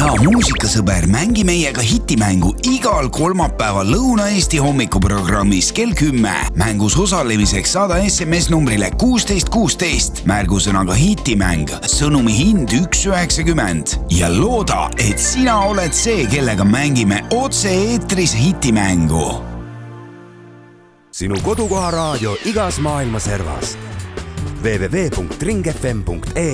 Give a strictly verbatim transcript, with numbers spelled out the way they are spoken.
hea muusikasõber, mängi meiega hitimängu igal kolmapäeval Lõuna-Eesti hommikuprogrammis kell kümme. Mängus osalemiseks saada S M S numbrile kuusteist kuusteist. Märgusõnaga hitimäng, sõnumi hind üks üheksakümmend. Ja looda, et sina oled see, kellega mängime otse eetris hitimängu. Sinu kodukoha raadio igas maailma servas. w w w punkt ring f m punkt e